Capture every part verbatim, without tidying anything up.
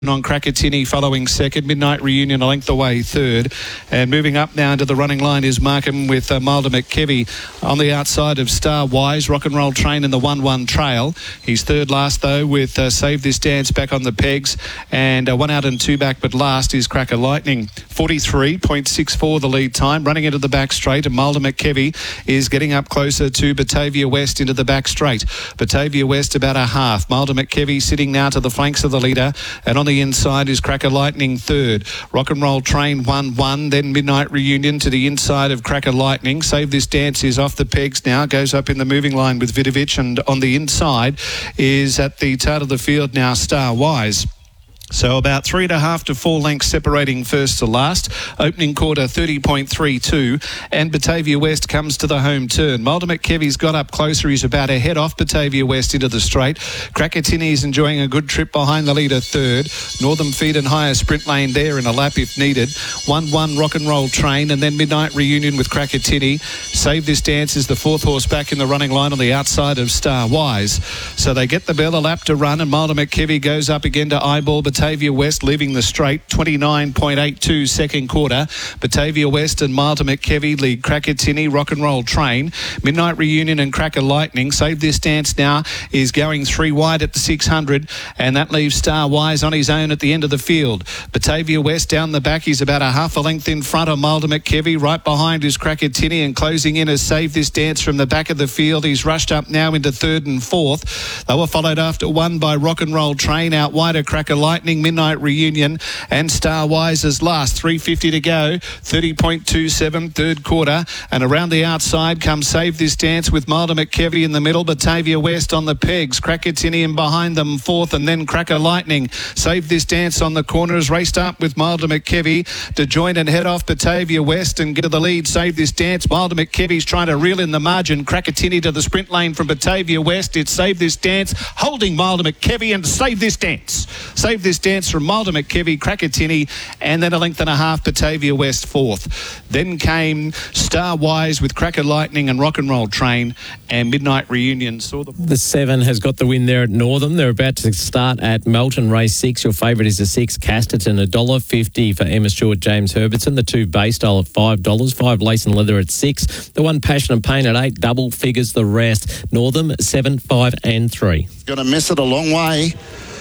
on Krakatini following second. Midnight Reunion a length away third. And moving up now into the running line is Markham with uh, Milder McKevy on the outside of Star Wise. Rock and Roll Train in the one one trail. He's third last though with uh, Save This Dance back on the pegs. And uh, one out and two back, but last is Cracker Lightning. forty-three point six four the lead time. Running into the back straight, and Milder McKevy is getting up closer to Batavia West into the back straight. Batavia West about a half. Milder McKevy sitting now to the flanks of the leader, and on the inside is Cracker Lightning third. Rock and Roll Train one one, then Midnight Reunion to the inside of Cracker Lightning. Save This Dance is off the pegs now, goes up in the moving line with Vidovic, and on the inside is at the tail of the field now Star Wise. So about three and a half to four lengths separating first to last. Opening quarter thirty point three two, and Batavia West comes to the home turn. Milder McKevy's got up closer. He's about a head off Batavia West into the straight. Krakatini is enjoying a good trip behind the leader third. Northern Feed and Higher Sprint Lane there in a lap if needed. one one Rock and Roll Train, and then Midnight Reunion with Krakatini. Save This Dance is the fourth horse back in the running line on the outside of Star Wise. So they get the bell a lap to run, and Milder McKevy goes up again to eyeball Batavia West, leaving the straight. Twenty-nine point eight two second quarter. Batavia West and Milder McKevy lead Krakatini, Rock and Roll Train. Midnight Reunion and Cracker Lightning. Save This Dance now is going three wide at the six hundred, and that leaves Star Wise on his own at the end of the field. Batavia West down the back. He's about a half a length in front of Milder McKevy. Right behind is Krakatini, and closing in is Save This Dance from the back of the field. He's rushed up now into third and fourth. They were followed after one by Rock and Roll Train. Out wide are Cracker Lightning, Midnight Reunion, and Star Wise as last. three fifty to go. thirty point two seven third quarter, and around the outside comes Save This Dance with Milder McKevy in the middle. Batavia West on the pegs. Krakatini in behind them fourth, and then Cracker Lightning. Save This Dance on the corners, raced up with Milder McKevy to join and head off Batavia West and get to the lead. Save This Dance. Milder McKevy's trying to reel in the margin. Krakatini to the sprint lane from Batavia West. It's Save This Dance holding Milder McKevy, and Save This Dance. Save This Dance from Milder McKevy, Krakatini, and then a length and a half Batavia West fourth. Then came Star Wise with Cracker Lightning and Rock and Roll Train, and Midnight Reunion saw the... The seven has got the win there at Northam. They're about to start at Melton Race six. Your favourite is the six, Casterton, one dollar fifty for Emma Stewart, James Herbertson. The two, Baystyle at five dollars. Five, Lace and Leather at six. The one, Passion and Pain at eight. Double figures the rest. Northam, seven, five and three. Going to miss it a long way.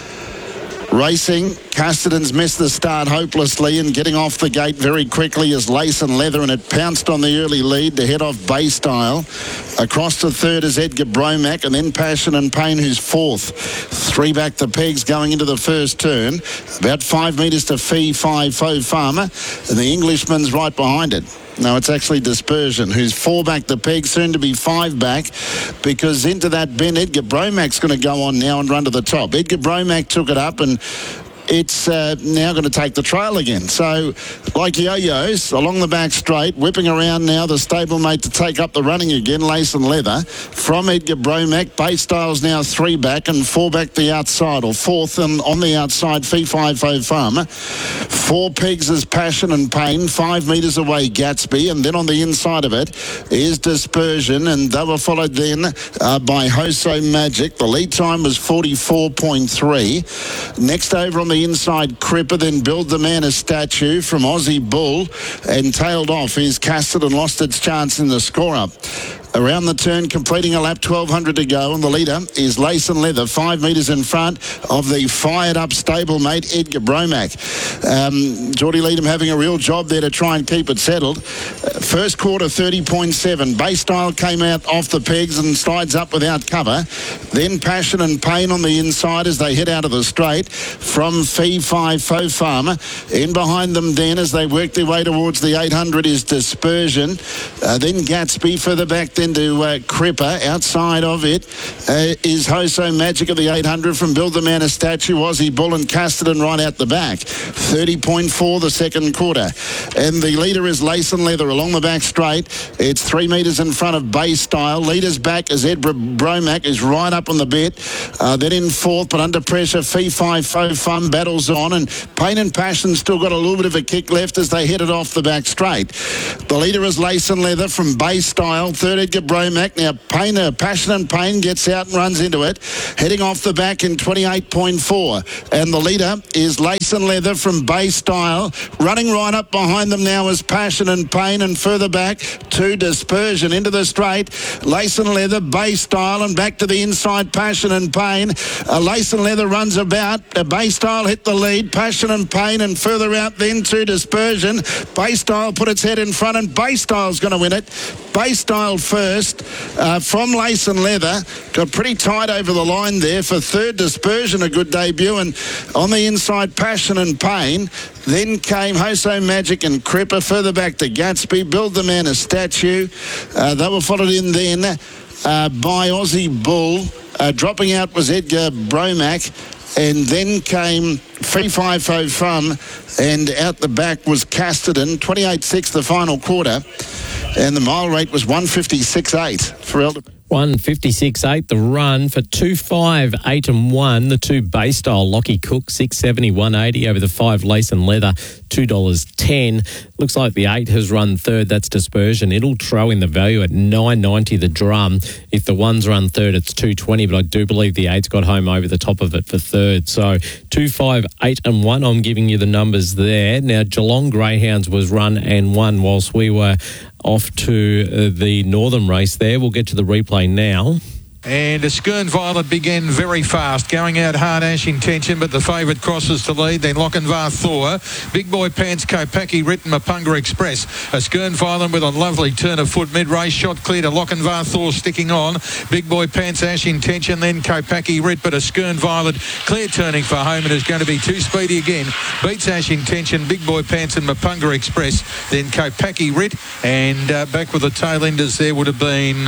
Racing, Casterton's missed the start hopelessly, and getting off the gate very quickly is Lace and Leather, and it pounced on the early lead to head off Baystyle. Across to third is Edgar Bromack, and then Passion and Pain, who's fourth. Three back the pegs going into the first turn. About five metres to Fee Five Faux Farmer, and the Englishman's right behind it. No, it's actually Dispersion, who's four back the peg, soon to be five back, because into that bend, Edgar Bromack's going to go on now and run to the top. Edgar Bromack took it up, and it's uh, now going to take the trail again. So, like yo-yos, along the back straight, whipping around now, the stablemate to take up the running again, Lace and Leather. From Edgar Bromack, Baystyle's now three back and four back the outside, or fourth and on the outside, Fee Five Faux Farmer. Four pegs is Passion and Pain, five metres away, Gatsby, and then on the inside of it is Dispersion, and they were followed then uh, by Hoso Magic. The lead time was forty-four point three. Next over on the inside, Cripper, then Build the Man a Statue from Aussie Bull, and tailed off is Casterton, lost its chance in the score-up. Around the turn, completing a lap, twelve hundred to go, and the leader is Lace and Leather, five metres in front of the fired-up stablemate Edgar Bromack. Um, Geordie Leadham having a real job there to try and keep it settled. Uh, first quarter, thirty point seven. Baystyle came out off the pegs and slides up without cover. Then Passion and Pain on the inside as they head out of the straight from Fee Five Faux Farmer. In behind them then as they work their way towards the eight hundred is Dispersion. Uh, then Gatsby further back then to uh, Cripper. Outside of it uh, is Hoso Magic of the eight hundred from Build the Man a Statue, Aussie Bull and Casterton right out the back. thirty point four the second quarter. And the leader is Lace and Leather along the back straight. It's three metres in front of Baystyle. Leader's back as Edgar Bromack is right up on the bit. Uh, then in fourth, but under pressure, Fee Five Faux Fun battles on, and Pain and Passion still got a little bit of a kick left as they headed off the back straight. The leader is Lace and Leather from Baystyle. Third Edgar Bromack. Now, Pain, uh, Passion and Pain gets out and runs into it. Heading off the back in twenty-eight point four. And the leader is Lace and Leather from Bay Style. Running right up behind them now is Passion and Pain, and further back to Dispersion into the straight. Lace and Leather, Bay Style, and back to the inside, Passion and Pain. Uh, Lace and Leather runs about. Uh, Bay Style hit the lead. Passion and Pain, and further out then to Dispersion. Bay Style put its head in front, and Bay Style's going to win it. Bay Style first uh, from Lace and Leather. Got pretty tight over the line there for third. Dispersion, a good debut, and on the inside, Passion and Pain. Then came Hoso Magic and Cripper. Further back to Gatsby. Build the Man a Statue. Uh, they were followed in then uh, by Aussie Bull. Uh, dropping out was Edgar Bromack. And then came Free Fifo from, and out the back was Casterton. twenty-eight six the final quarter. And the mile rate was one fifty-six eight for Elder. one fifty-six eight the run for two five eight and one. The two Bay Style, Lockie Cook, six seventy, one eighty over the five Lace and Leather, two dollars ten. Looks like the eight has run third. That's Dispersion. It'll throw in the value at nine ninety the drum. If the one's run third, it's two twenty, but I do believe the eight's got home over the top of it for third. So two five eight and one, I'm giving you the numbers there. Now, Geelong Greyhounds was run and won whilst we were off to uh, the Northern race there. We'll get to the replay now. And Skern Violet began very fast, going out hard, Ash Intention, but the favourite crosses to lead. Then Lochinvar Thor, Big Boy Pants, Kopaki, Written, Mapunga Express. A Skern Violet with a lovely turn of foot mid-race, shot clear to Lochinvar Thor, sticking on. Big Boy Pants, Ash Intention, then Kopaki, Writ, but a Skern Violet clear turning for home and is going to be too speedy again. Beats Ash Intention, Big Boy Pants and Mapunga Express. Then Kopaki, Writ, and uh, back with the tail enders there would have been...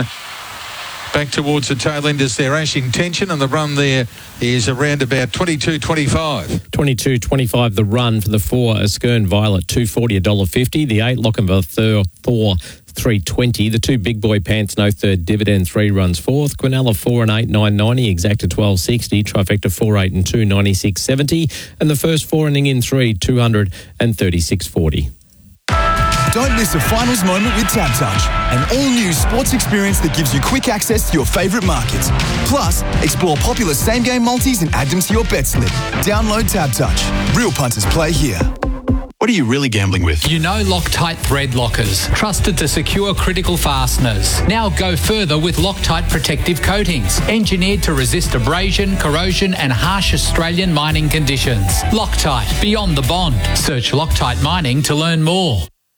Back towards the tail enders there, Ash Intention, and the run there is around about twenty-two twenty-five. twenty-two twenty-five the run for the four, a Skern Violet, two forty, one dollar fifty. The eight, Lochinvar Thor, Thor three twenty. The two Big Boy Pants, no third, Dividend three runs fourth. Quinella four and eight, nine ninety. Exacta twelve sixty. Trifecta four, eight and two, ninety-six seventy. And the first four inning in three, two thirty-six forty. Don't miss a finals moment with TabTouch, an all-new sports experience that gives you quick access to your favourite markets. Plus, explore popular same-game multis and add them to your bet slip. Download TabTouch. Real punters play here. What are you really gambling with? You know Loctite thread lockers, trusted to secure critical fasteners. Now go further with Loctite protective coatings, engineered to resist abrasion, corrosion and harsh Australian mining conditions. Loctite, beyond the bond. Search Loctite Mining to learn more.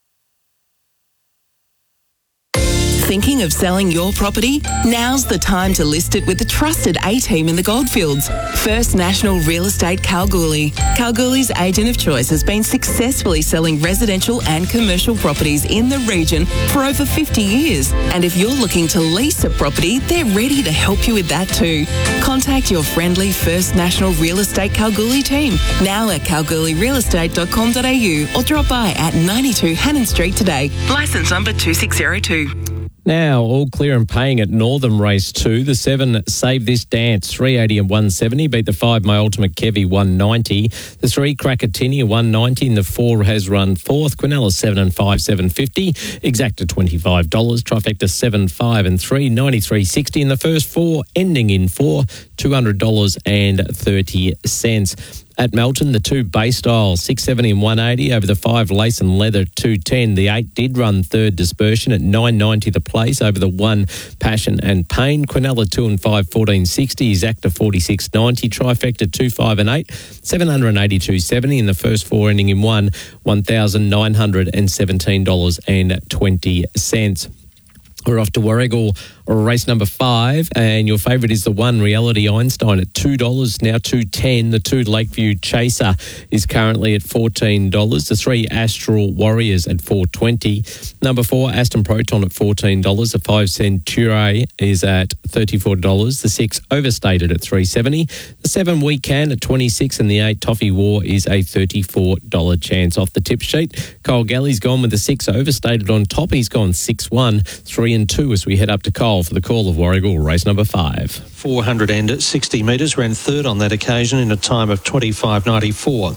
Thinking of selling your property? Now's the time to list it with the trusted A-team in the Goldfields. First National Real Estate Kalgoorlie. Kalgoorlie's agent of choice has been successfully selling residential and commercial properties in the region for over fifty years. And if you're looking to lease a property, they're ready to help you with that too. Contact your friendly First National Real Estate Kalgoorlie team, now at kalgoorlie real estate dot com dot a u, or drop by at ninety-two Hannon Street today. Licence number two six zero two. Now, all clear and paying at Northern Race two. The seven, Save This Dance, three eighty and one seventy. Beat the five, My Ultimate Kevy, one ninety. The three, Krakatini, one ninety. And the four has run fourth. Quinella, seven and five, seven fifty. Exacta, twenty-five dollars. Trifecta, seven, five and three, ninety-three sixty. And the first four, ending in four, two hundred dollars and thirty cents. At Melton, the two Bay Style, six seventy and one eighty. Over the five, Lace and Leather, two ten. The eight did run third, Dispersion, at nine ninety the place. Over the one, Passion and Pain. Quinella, two and five, fourteen sixty. Exacta, forty-six ninety. Trifecta, two, five and eight, seven eighty-two seventy. And the first four ending in one, one thousand nine hundred seventeen dollars and twenty cents. We're off to Warragul, race number five, and your favourite is the one, Reality Einstein, at two dollars, now two ten. The two, Lakeview Chaser, is currently at fourteen dollars. The three, Astral Warriors, at four twenty. Number four, Aston Proton, at fourteen dollars. The five, Century, is at thirty-four dollars. The six, Overstated, at three seventy. The seven, We Can, at twenty-six. And the eight, Toffee War, is a thirty-four dollars chance. Off the tip sheet, Cole Galley's gone with the six, Overstated on top. He's gone six one, three and two as we head up to Cole for the call of Warragul, race number five. four hundred sixty metres, ran third on that occasion in a time of twenty-five ninety-four.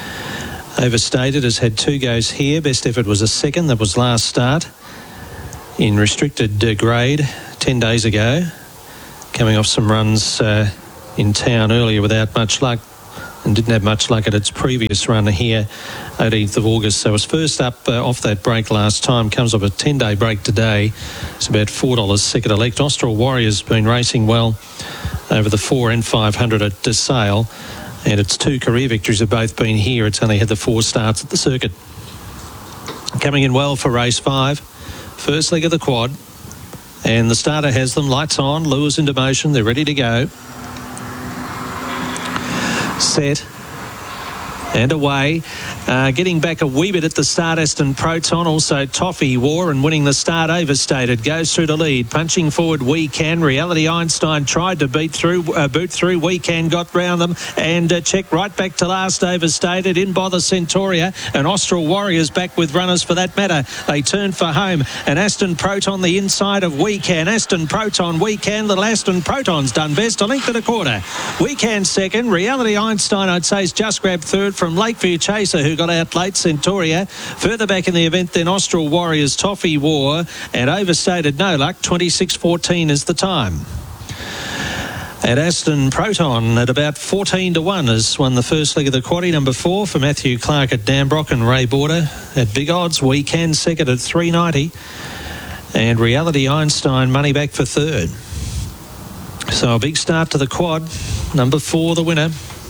Overstated has had two goes here. Best effort was a second. That was last start. in restricted uh, grade ten days ago, coming off some runs uh, in town earlier without much luck, and didn't have much luck at its previous run here, eighteenth of August. So it was first up uh, off that break last time, comes off a ten-day break today. It's about four dollars second elect. Austral Warrior's been racing well over the four and five hundred at DeSale, and its two career victories have both been here. It's only had the four starts at the circuit. Coming in well for race five, first leg of the quad, and the starter has them. Lights on, lures into motion, they're ready to go. Set and away. Uh, getting back a wee bit at the start, Aston Proton, also Toffee War, and winning the start, Overstated goes through the lead, punching forward We Can. Reality Einstein tried to beat through, uh, boot through. We Can got round them and uh, checked right back to last, Overstated. In by the Centauria, and Austral Warriors back with runners for that matter. They turn for home, and Aston Proton the inside of We Can. Aston Proton, We Can, little Aston Proton's done best, a length and a quarter. We Can second. Reality Einstein, I'd say, is just grabbed third from Lakeview Chaser, who got out late, Centauria. Further back in the event then, Austral Warriors, Toffee War, and Overstated No Luck. Twenty-six fourteen is the time. And Aston Proton at about fourteen to one has won the first leg of the quaddie. Number four for Matthew Clark at Danbrook, and Ray Border at big odds. We Can second at three ninety, and Reality Einstein money back for third. So a big start to the quad. Number four the winner.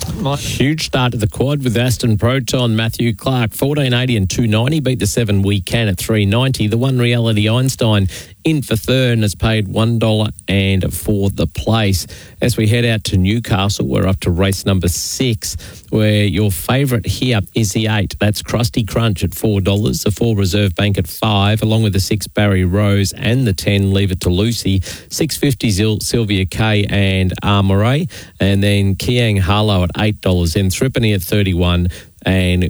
Huge start to the quad with Aston Proton, Matthew Clark, fourteen eighty and two ninety. Beat the seven We Can at three ninety. The one Reality Einstein in for third and has paid one dollar and for the place. As we head out to Newcastle, we're up to race number six, where your favourite here is the eight. That's Krusty Crunch at four dollars. The four Reserve Bank at five, along with the six Barry Rose and the ten Leave It to Lucy. six fifty Sil- Sylvia Kay and Armoray. And then Kiang Harlow at eight dollars. Then Thripany at thirty-one and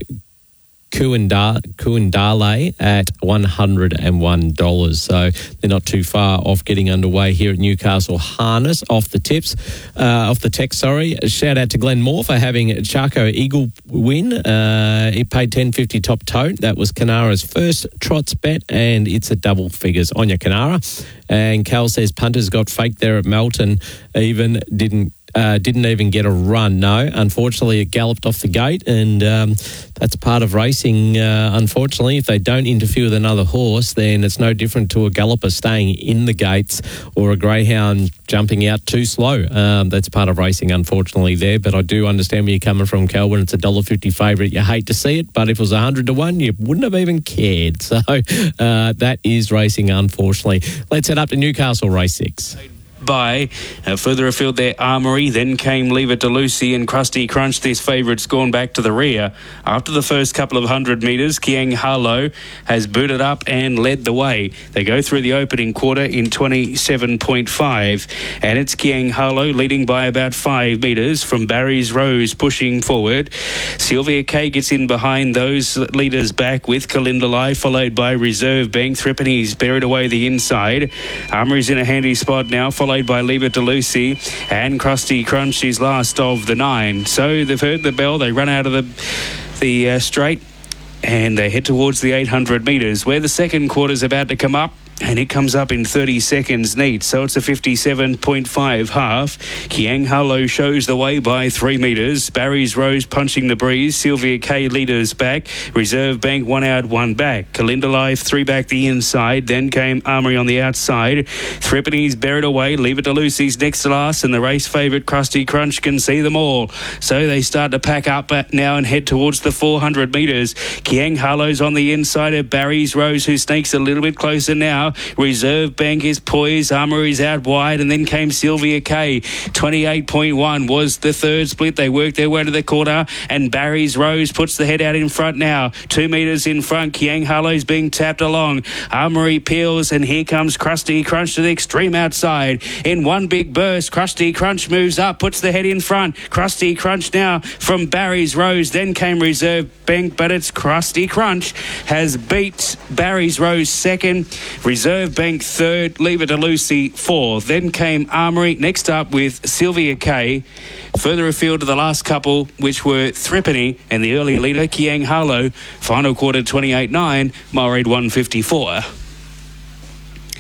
Kuindale Kuindale at one hundred one dollars. So they're not too far off getting underway here at Newcastle Harness. Off the tips, uh, off the text, sorry. Shout out to Glenn Moore for having Charco Eagle win. Uh, he paid ten fifty top tote. That was Canara's first trots bet, and it's a double figures on your Canara. And Cal says punters got faked there at Melton, even didn't Uh, didn't even get a run. No, unfortunately, it galloped off the gate, and um, that's part of racing. Uh, unfortunately, if they don't interfere with another horse, then it's no different to a galloper staying in the gates or a greyhound jumping out too slow. Um, that's part of racing, unfortunately, there. But I do understand where you're coming from, Cal. When it's a one dollar fifty favourite, you hate to see it, but if it was one hundred to one, you wouldn't have even cared. So uh, that is racing, unfortunately. Let's head up to Newcastle, race six. By uh, further afield there, Armory, then came Leave It to Lucy and Krusty Crunch. This favourite's gone back to the rear. After the first couple of hundred metres, Kiang Harlow has booted up and led the way. They go through the opening quarter in twenty-seven point five, and it's Kiang Harlow leading by about five metres from Barry's Rose pushing forward. Sylvia Kay gets in behind those leaders back with Kalindalai, followed by Reserve Bank. Thripany's buried away the inside. Armory's in a handy spot now, followed by Leave It to Lucy, and Krusty Crunch is last of the nine. So they've heard the bell, they run out of the the uh, straight, and they head towards the eight hundred metres, where the second quarter's about to come up. And it comes up in thirty seconds neat, so it's a fifty-seven point five half. Kiang Harlow shows the way by three metres. Barry's Rose punching the breeze. Sylvia Kay leaders back. Reserve Bank one out, one back. Kalinda Life three back the inside. Then came Armory on the outside. Thripany's buried away. Leave It to Lucy's next to last, and the race favourite Krusty Crunch can see them all. So they start to pack up now and head towards the four hundred metres. Kiang Harlow's on the inside of Barry's Rose, who sneaks a little bit closer now. Reserve Bank is poised. Armory's out wide, and then came Sylvia Kay. twenty-eight point one was the third split. They worked their way to the corner, and Barry's Rose puts the head out in front now. Two metres in front. Kiang Harlow's being tapped along. Armory peels, and here comes Krusty Crunch to the extreme outside. In one big burst, Krusty Crunch moves up, puts the head in front. Krusty Crunch now from Barry's Rose. Then came Reserve Bank, but it's Krusty Crunch has beat Barry's Rose second. Reserve Bank third, Leave It to Lucy fourth. Then came Armory, next up with Sylvia Kay. Further afield to the last couple, which were Thripany and the early leader, Kiang Harlow. Final quarter twenty-eight nine, Mulread one fifty-four.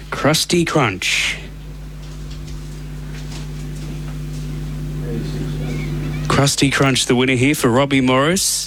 Krusty Crunch. Krusty Crunch, the winner here for Robbie Morris.